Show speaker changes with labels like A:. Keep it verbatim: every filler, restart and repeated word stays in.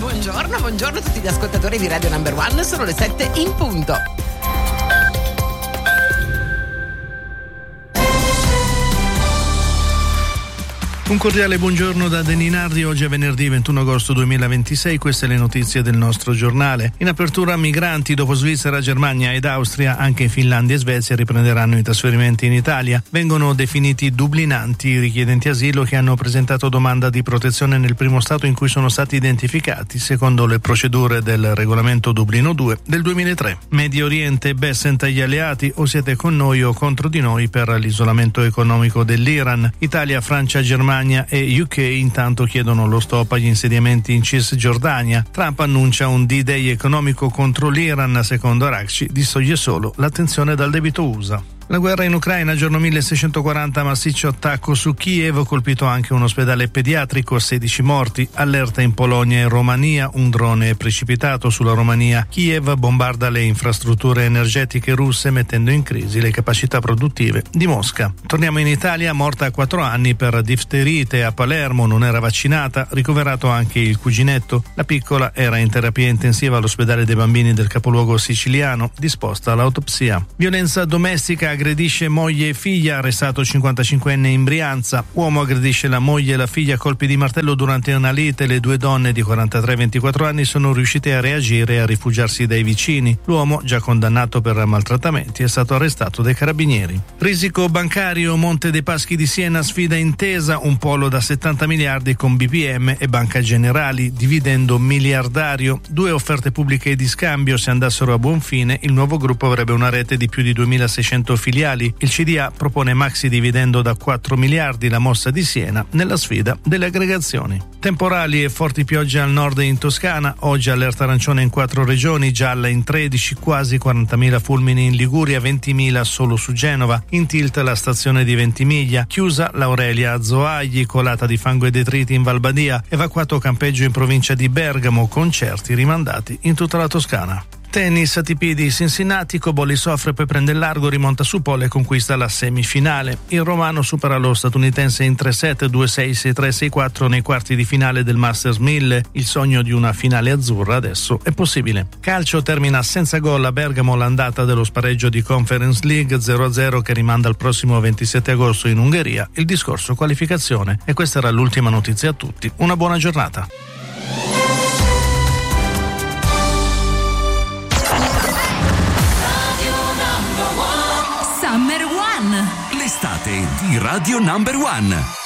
A: Buongiorno, buongiorno a tutti gli ascoltatori di Radio Number One, sono le sette in punto.
B: Un cordiale buongiorno da Deninardi. Oggi è venerdì ventuno agosto duemilaventisei, queste le notizie del nostro giornale. In apertura migranti, dopo Svizzera, Germania ed Austria, anche Finlandia e Svezia riprenderanno i trasferimenti in Italia. Vengono definiti dublinanti i richiedenti asilo che hanno presentato domanda di protezione nel primo stato in cui sono stati identificati, secondo le procedure del regolamento Dublino due del duemilatré. Medio Oriente, Bessent agli alleati: o siete con noi o contro di noi per l'isolamento economico dell'Iran. Italia, Francia, Germania e U K intanto chiedono lo stop agli insediamenti in Cisgiordania. Trump annuncia un D-Day economico contro l'Iran, secondo Araghchi distoglie solo l'attenzione dal debito U S A. La guerra in Ucraina, giorno milleseicentoquaranta, massiccio attacco su Kiev, colpito anche un ospedale pediatrico, sedici morti, allerta in Polonia e Romania, un drone è precipitato sulla Romania, Kiev bombarda le infrastrutture energetiche russe mettendo in crisi le capacità produttive di Mosca. Torniamo in Italia, morta a quattro anni per difterite a Palermo, non era vaccinata, ricoverato anche il cuginetto, la piccola era in terapia intensiva all'ospedale dei bambini del capoluogo siciliano, disposta l'autopsia. Violenza domestica, aggredisce moglie e figlia, arrestato cinquantacinquenne in Brianza. Uomo aggredisce la moglie e la figlia a colpi di martello durante una lite. Le due donne di quarantatré e ventiquattro anni sono riuscite a reagire e a rifugiarsi dai vicini. L'uomo, già condannato per maltrattamenti, è stato arrestato dai carabinieri. Risico bancario, Monte dei Paschi di Siena sfida Intesa, un polo da settanta miliardi con B P M e Banca Generali, dividendo miliardario. Due offerte pubbliche di scambio, se andassero a buon fine, il nuovo gruppo avrebbe una rete di più di duemilaseicento filiali. Il C D A propone maxi dividendo da quattro miliardi, la mossa di Siena nella sfida delle aggregazioni. Temporali e forti piogge al nord e in Toscana, oggi allerta arancione in quattro regioni, gialla in tredici, quasi quarantamila fulmini in Liguria, ventimila solo su Genova, in tilt la stazione di Ventimiglia, chiusa l'Aurelia a Zoagli, colata di fango e detriti in Valbadia, evacuato campeggio in provincia di Bergamo, concerti rimandati in tutta la Toscana. Tennis, A T P di Cincinnati, Cobolli soffre, poi prende il largo, rimonta su pole e conquista la semifinale. Il romano supera lo statunitense in tre set, due sei, sei tre, sei quattro nei quarti di finale del Masters mille. Il sogno di una finale azzurra adesso è possibile. Calcio, termina senza gol a Bergamo l'andata dello spareggio di Conference League zero a zero che rimanda al prossimo ventisette agosto in Ungheria il discorso qualificazione. E questa era l'ultima notizia a tutti. Una buona giornata.
C: L'estate di Radio Number One.